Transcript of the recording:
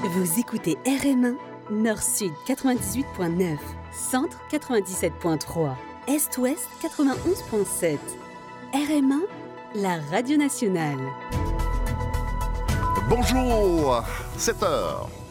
Vous écoutez RM1, Nord-Sud 98.9, Centre 97.3, Est-Ouest 91.7. RM1, la radio nationale. Bonjour, 7h.